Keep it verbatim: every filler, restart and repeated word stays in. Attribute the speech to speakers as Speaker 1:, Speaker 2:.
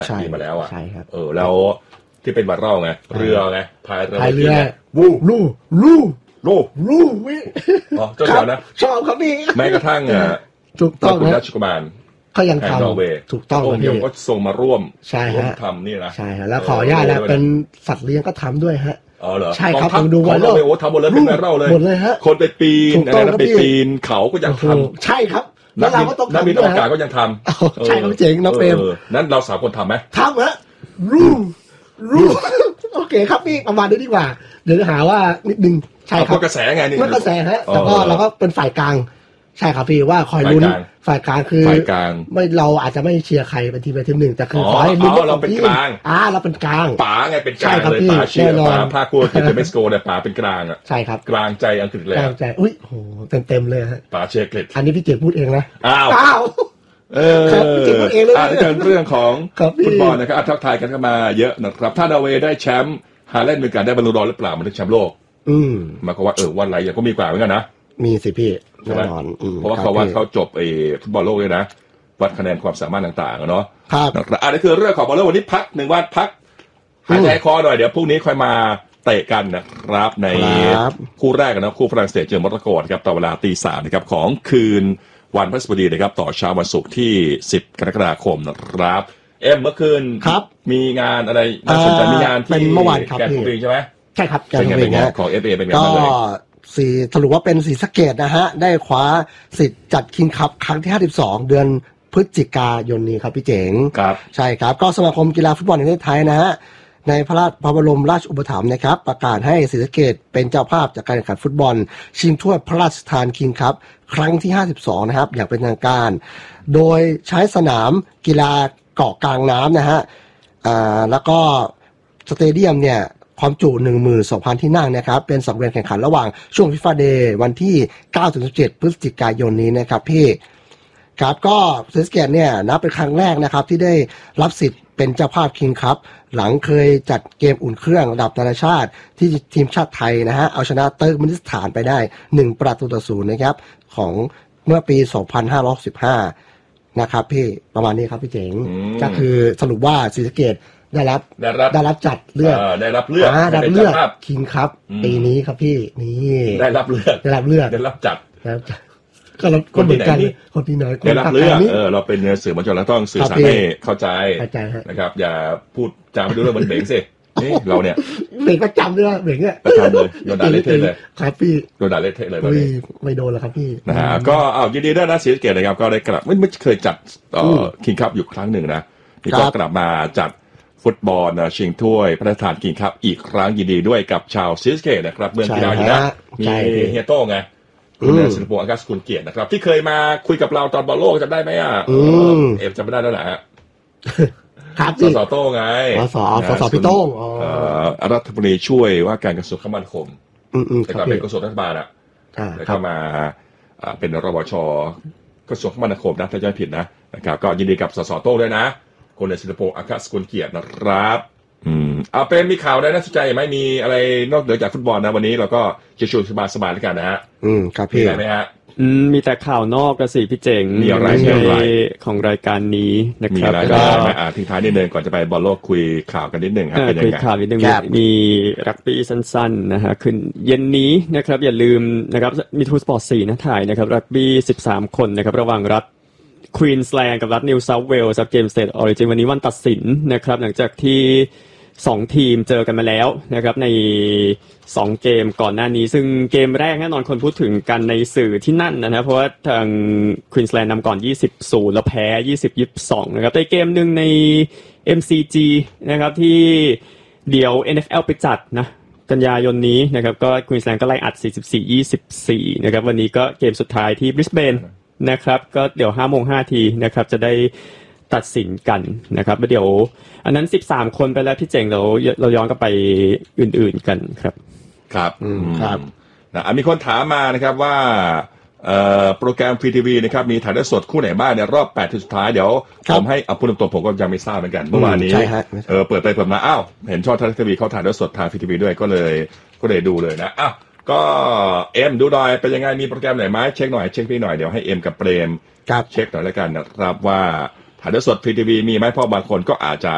Speaker 1: มีมาแล้วอ่ะ
Speaker 2: ใช่ครับ
Speaker 1: เออแล้วที่เป็นบัตรเล่าไงเรือไงพายเรือ
Speaker 2: พายเรือ
Speaker 1: วู
Speaker 2: ลูลู
Speaker 1: ลู
Speaker 2: ลูวิ
Speaker 1: อ๋อเจ้าเดียวนะ
Speaker 2: ชอบครับพี่
Speaker 1: แม้กระทั่งอ่ะ
Speaker 2: ถูกต้อง
Speaker 1: นะราชกุมาร
Speaker 2: เขายังทำถูกต้อง
Speaker 1: องค์ยมก็ทรงมาร่วม
Speaker 2: ใช่ฮะ
Speaker 1: ทำนี่นะ
Speaker 2: ใช่ฮะแล้วขออนุญาตแล้วเป็นสัตว์เลี้ยงก็ทำด้วยฮะ
Speaker 1: อ๋อเหรอ
Speaker 2: ใช่ครับ
Speaker 1: ผม
Speaker 2: ดูไวรัล
Speaker 1: โอ้ทำหมดเลยเป็นไวรัลเลย
Speaker 2: หมดเลยฮะ
Speaker 1: คนไปปีนอะไรนะไปปีนเขาก็ยังท
Speaker 2: ำใช่ครับแล้วเราก็ต้อง
Speaker 1: ทำนักบินอวกาศก็ยังท
Speaker 2: ำใช่ครับเจ๋งน้องเปรม
Speaker 1: นั้นเราสามคนทำไหม
Speaker 2: ทำฮะรู้รู้โอเคครับพี่ประมาณนี้ดีกว่าเดี๋ยวจะหาว่านิดนึงใช่ครับ
Speaker 1: กระแสไงนี่
Speaker 2: กระแสฮะแล้วก็เราก็เป็นฝ่ายกลางใช่ครับพี่ว่าคอยลุ้นฝ่ายกลางคือ
Speaker 1: ฝ่ายกลาง
Speaker 2: ไม่เราอาจจะไม่เชียร์ใครเป็นทีมใดทีมหนึ่งแต่คือขอให้
Speaker 1: ลุ้นเราเป็นกลาง
Speaker 2: อ่าเราเป็นกลาง
Speaker 1: ป๋าไงเป็นกลางเลยป๋าเชียร์ป๋าภาคกลัวเกมเม็กซิโกเนี่ยป๋าเป็นกลางอ่ะ
Speaker 2: ใช่ครับ
Speaker 1: กลางใจอังกฤษเลย
Speaker 2: กลางใจอุ้ยโหเต็มเต็มเลยฮะ
Speaker 1: ป๋าเชียร์อังกฤษ
Speaker 2: อันนี้พี่เจพูดเองนะ
Speaker 1: อ้าว
Speaker 2: อ้าว
Speaker 1: เออ
Speaker 2: พี่เจพูดเองเลย
Speaker 1: อ่าในเรื่องของฟุตบอลนะครับทักทายกันเข้ามาเยอะนะครับถ้านอร์เวย์ได้แชมป์ฮาแลนด์มีการได้บอลลูนดอร์หรือเปล่ามันได้แชมป์โลก
Speaker 2: อืม
Speaker 1: หมายความว่าเออวันไหนยังก็มีกว่าเหมือนกันนะ
Speaker 2: มีสิพี่แน่นอน
Speaker 1: เพราะว่าเขาว่าเขาจบไอ้ฟุตบอลโลกเลยนะวัดคะแนนความสามารถต่างๆเนาะ
Speaker 2: ครับ
Speaker 1: อันนี้คือเรื่องของบอลโลกวันนี้พักหนึ่งวันพักหายใจคอหน่อยเดี๋ยวพรุ่งนี้ค่อยมาเตะกันนะครับในคู่แรกนะคู่ฝรั่งเศสเจอโมร็อกโกครับต่อเวลาตีสามนะครับของคืนวันพฤหัสบดีนะครับต่อเช้าวันศุกร์ที่สิบกรกฎาคมนะครับเอ็มเมื่อคืนมีงานอะไรน่าสนใจมีงานที่
Speaker 2: เป็นเมื่อวานครับ
Speaker 1: แกนฟูริงใช่ไหม
Speaker 2: ใช่ครับ
Speaker 1: แกนฟูริงของ เอฟ เอ เป็นไงบ้างเลย
Speaker 2: สีสรุปว่าเป็นสีสะเกดนะฮะได้คว้าสิทธิ์จัดคิงคัพครั้งที่ห้าสิบสองเดือนพฤศจิกายนนี้ครับพี่เจ๋ง
Speaker 1: ครับ
Speaker 2: ใช่ครับก็สมาคมกีฬาฟุตบอลแห่งประเทศไทยนะฮะในพระราชพระบรมราชอุปถัมภ์นะครับประกาศให้ศรีสะเกษเป็นเจ้าภาพจากการแข่งขันฟุตบอลชิงถ้วยพระราชทานคิงคัพครั้งที่ห้าสิบสองนะครับอย่างเป็นทางการโดยใช้สนามกีฬาเกาะกลางน้ำนะฮะอ่าแล้วก็สเตเดียมเนี่ยความจุ หนึ่งหมื่นสองพัน ที่นั่งนะครับเป็นสังเวียนแข่งขันระหว่างช่วง FIFA Day วันที่ เก้าถึงสิบเจ็ด พฤศจิกายนนี้นะครับพี่ครับก็ศรีสะเกษเนี่ยนับเป็นครั้งแรกนะครับที่ได้รับสิทธิ์เป็นเจ้าภาพคิงคัพหลังเคยจัดเกมอุ่นเครื่องระดับนานาชาติที่ทีมชาติไทยนะฮะเอาชนะเติร์กเมนิสถานไปได้หนึ่งประตูต่อศูนย์นะครับของเมื่อปีสองพันห้าร้อยสิบห้านะครับพี่ประมาณนี้ครับพี่เจ๋งก็คือสรุปว่าศรีสะเกษได้รับ
Speaker 1: ได้รับ
Speaker 2: ได้รับจัดเลือก
Speaker 1: ได้รับเลือก
Speaker 2: ได้รับเลือกคิงคัพปีนี้ครับพี่นี่
Speaker 1: ได้รับเลือก
Speaker 2: ได้รับเลือก
Speaker 1: ได้รับจัด
Speaker 2: ได้รับจัดก็เราคนเหมือนกันคนที่ไหน
Speaker 1: ได้รับเลือกเออเราเป็นสื่อมวลชนเราต้องสื่อสารให้เข้าใจนะครับอย่าพูดจาไม่รู้เรื่องมันเบ่งสินี่เราเนี่ย
Speaker 2: เบ่งประจำด้วยเบ่งเนี่ย
Speaker 1: ประจำเลยโดนด่าเละเทะเลย
Speaker 2: ครับพี่
Speaker 1: โดนด่าเละเทะเลยตอนนี้
Speaker 2: ไม่โดนแล้วครับพี่
Speaker 1: นะฮะก็อ้าวยินดีด้วยนะศรีสะเกษนะครับก็ได้กลับไม่ไม่เคยจัดเอ่อคิงคัพอยู่ครั้งหนึ่งนะนี่ก็กลับมาจัดฟุตบอลชิงถ้วยพระราชทานคิงคัพอีกครั้งยินดีด้วยกับชาวศรีสะเกษนะครับเมืองกีฬาอยู่นะมีเฮียโต้ไงคุณศิลปอากัสกุลเกียรตินะครับที่เคยมาคุยกับเราตอนบอลโลกจำได้ไหมอ่ะเอฟจำไม่ได้แล้วแหละฮะ
Speaker 2: ครับ
Speaker 1: สสโต้ไง
Speaker 2: สสสสพี่โต้ง
Speaker 1: รัฐมนตรีช่วยว่าการกระทรวงคมนาคม
Speaker 2: แต่
Speaker 1: ก็เป็นกระทรวงรัฐบาลอ่ะแล้วก็มาเป็นรบชกระทรวงคมนาคมนะถ้าจำไม่ผิดนะนะครับก็ยินดีกับสสโต้ด้วยนะคุณศิลปอากัสกุลเกียรตินะครับอืมเอาเป็นมีข่าวอะไรน่าสนใจไหมมีอะไรนอกเหนือจากฟุตบอลนะวันนี้เราก็จะชวนสบายสบายแล้วกันนะฮะ
Speaker 2: อืมครับพี่
Speaker 1: มีอะไรไหมฮะ
Speaker 3: อืมมีแต่ข่าวนอกกระสีพี่เจ๋ง
Speaker 1: มีอะไรใน
Speaker 3: ของรายการนี้นะครับ
Speaker 1: ก็อ่าทิ้งท้ายนิดนึงก่อนจะไปบอลโลกคุยข่าวกันนิดนึงครับเป็นยังไง
Speaker 3: คุยข่าวนิดนึงมีรักบี้สั้นๆนะฮะขึ้นเย็นนี้นะครับอย่าลืมนะครับมีทูสปอร์ตสี่นะถ่ายนะครับรักบี้สิบสามคนนะครับระหว่างรัฐควีนสแลนด์กับรัฐนิวเซาท์เวลส์ครับเกมสเตทออริจินวันนี้วันตัดสินนะครับหลังจากที่สองทีมเจอกันมาแล้วนะครับในสองเกมก่อนหน้านี้ซึ่งเกมแรกแน่นอนคนพูดถึงกันในสื่อที่นั่นนะเพราะว่าทางควีนสแลนด์นำก่อน ยี่สิบศูนย์ แล้วแพ้ ยี่สิบ ยี่สิบสอง นะครับในเกมนึงใน เอ็ม ซี จี นะครับที่เดี๋ยว เอ็น เอฟ แอล ไปจัดนะกันยายนนี้นะครับก็ควีนสแลนด์ก็ไล่อัด สี่สิบสี่ ยี่สิบสี่ นะครับวันนี้ก็เกมสุดท้ายที่บริสเบนนะครับก็เดี๋ยว ห้าโมงห้านาทีนะครับจะได้ตัดสินกันนะครับแล้วเดี๋ยวอันนั้นสิบสามคนไปแล้วพี่เจ๋งเราเราย้อนกลับไปอื่นๆกันครับ
Speaker 1: ครับครับนะมีคนถามมานะครับว่าเอ่อโปรแกรมฟรีทีวีนะครับมีถ่ายทอดสดคู่ไหนบ้างในรอบแปดทีมสุดท้ายเดี๋ยวผมให้เอาพูดตรงๆผมก็ยังไม่ทราบเหมือนกันเมื่อวานนี้เออเปิดไปเปิดมาอ้าวเห็นช่องไทยรัฐทีวีเขาถ่ายทอดสดทางฟรีทีวีด้วยก็เลยก็เลยดูเลยนะอ้าวก็เอ็มดูหน่อยเป็นยังไงมีโปรแกรมไหนไหมเช็คหน่อยเช็คพี่หน่อยเดี๋ยวให้เอ็มกับเปรมเช็คหน่อยแล้วกันนะครับว่าถ่ายทอดสดฟรีทีวีมีไหมเพราะบางคนก็อาจจะ